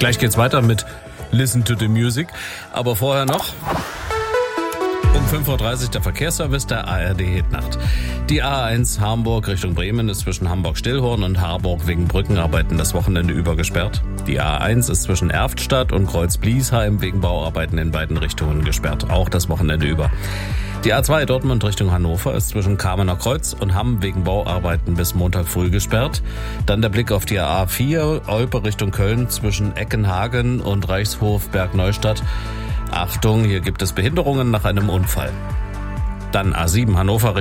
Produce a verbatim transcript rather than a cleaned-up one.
Gleich geht's weiter mit Listen to the Music. Aber vorher noch um fünf Uhr dreißig der Verkehrsservice der A R D-Hitnacht. Die A eins Hamburg Richtung Bremen ist zwischen Hamburg-Stillhorn und Harburg wegen Brückenarbeiten das Wochenende über gesperrt. Die A eins ist zwischen Erftstadt und Kreuz-Bliesheim wegen Bauarbeiten in beiden Richtungen gesperrt, auch das Wochenende über. Die A zwei Dortmund Richtung Hannover ist zwischen Kamener Kreuz und Hamm wegen Bauarbeiten bis Montag früh gesperrt. Dann der Blick auf die A vier Olpe Richtung Köln zwischen Eckenhagen und Reichshof Bergneustadt. Achtung, hier gibt es Behinderungen nach einem Unfall. Dann A sieben Hannover